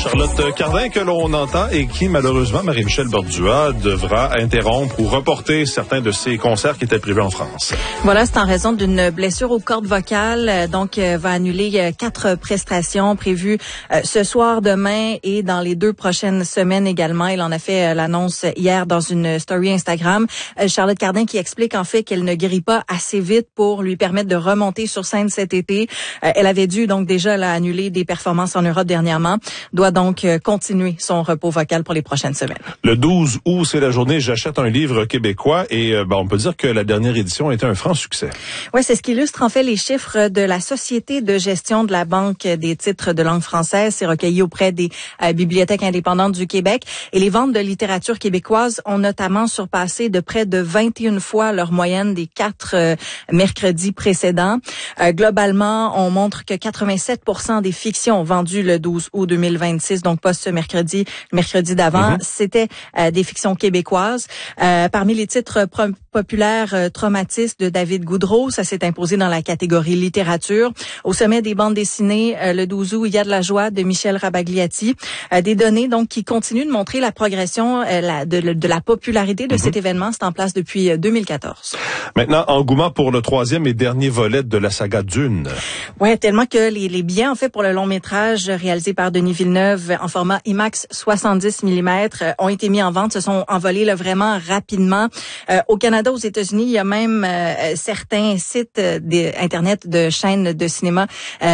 Charlotte Cardin que l'on entend et qui, malheureusement, Marie-Michel Bordua devra interrompre ou reporter certains de ses concerts qui étaient prévus en France. Voilà, c'est en raison d'une blessure aux cordes vocales. Donc, va annuler 4 prestations prévues ce soir, demain et dans les 2 prochaines semaines également. Il en a fait l'annonce hier dans une story Instagram. Charlotte Cardin qui explique en fait qu'elle ne guérit pas assez vite pour lui permettre de remonter sur scène cet été. Elle avait dû donc déjà annuler des performances en Europe dernièrement. Doit donc continuer son repos vocal pour les prochaines semaines. Le 12 août, c'est la journée J'achète un livre québécois et on peut dire que la dernière édition était un franc succès. Oui, c'est ce qui illustre en fait les chiffres de la Société de gestion de la Banque des titres de langue française. C'est recueilli auprès des bibliothèques indépendantes du Québec. Et les ventes de littérature québécoise ont notamment surpassé de près de 21 fois leur moyenne des 4 mercredis précédents. Globalement, on montre que 87% des fictions vendues le 12 août 2026, donc pas ce mercredi d'avant, c'était des fictions québécoises. Parmi les titres populaires, Traumatisme de David Goudreau, ça s'est imposé dans la catégorie littérature. Au sommet des bandes dessinées, le 12 août, Il y a de la joie de Michel Rabagliati. Des données donc qui continuent de montrer la progression de la popularité de cet événement. C'est en place depuis 2014. Maintenant, engouement pour le 3e et dernier volet de la saga Dune. Ouais, tellement que les billets en fait pour le long métrage réalisé par Denis Villeneuve en format IMAX 70 mm ont été mis en vente, se sont envolés là, vraiment rapidement. Au Canada, aux États-Unis, il y a même certains sites internet de chaînes de cinéma,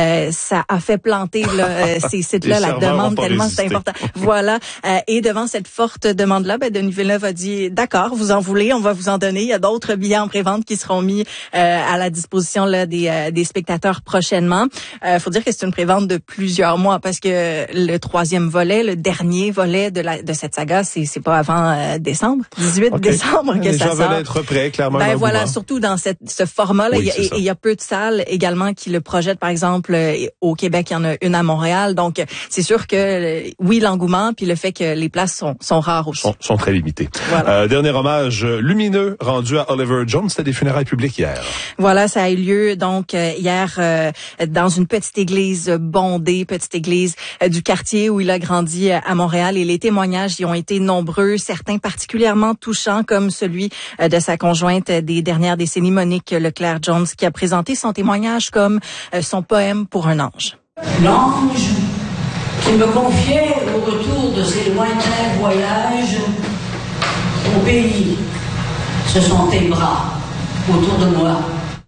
ça a fait planter là, ces sites-là la demande tellement c'est important. Voilà, et devant cette forte demande-là, Denis Villeneuve a dit d'accord, vous en voulez, on va vous en donner. Il y a d'autres billets en prévente qui seront mis à la disposition là des spectateurs prochainement. Faut dire que c'est une prévente de plusieurs mois parce que le 3e volet, le dernier volet de cette saga, c'est pas avant décembre, 18 décembre que ça sort. Les gens veulent être prêts, clairement. Voilà, surtout dans ce format-là, oui, il y a peu de salles également qui le projettent. Par exemple, au Québec, il y en a une à Montréal. Donc, c'est sûr que oui, l'engouement, puis le fait que les places sont rares aussi. Sont très limitées. Voilà. Dernier hommage lumineux rendu à Oliver Jones, c'était des funérailles publiques hier. Voilà, ça a eu lieu donc hier dans une petite église bondée, petite église du quartier où il a grandi à Montréal. Et les témoignages y ont été nombreux, certains particulièrement touchants, comme celui de sa conjointe des dernières décennies, Monique Leclerc-Jones, qui a présenté son témoignage comme son poème pour un ange. L'ange qui me confiait au retour de ses lointains voyages au pays, ce sont tes bras autour de moi.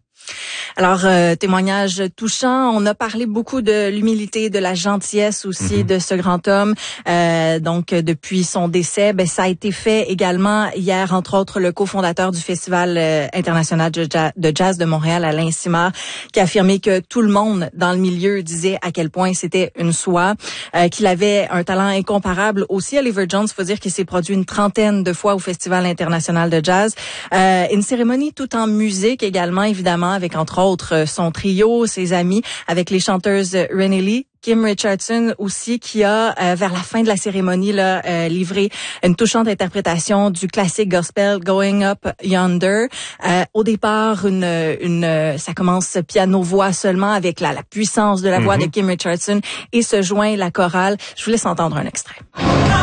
Alors, témoignage touchant. On a parlé beaucoup de l'humilité, de la gentillesse aussi de ce grand homme. Donc, depuis son décès, ça a été fait également hier, entre autres, le cofondateur du Festival international de jazz de Montréal, Alain Simard, qui a affirmé que tout le monde dans le milieu disait à quel point c'était une soie, qu'il avait un talent incomparable. Aussi, Oliver Jones, faut dire qu'il s'est produit une 30aine de fois au Festival international de jazz. Une cérémonie tout en musique également, évidemment, avec entre autres son trio, ses amis, avec les chanteuses Renée Lee, Kim Richardson aussi, qui a vers la fin de la cérémonie livré une touchante interprétation du classique gospel Going Up Yonder. Au départ, ça commence piano-voix seulement avec la puissance de la voix de Kim Richardson et se joint la chorale. Je vous laisse entendre un extrait.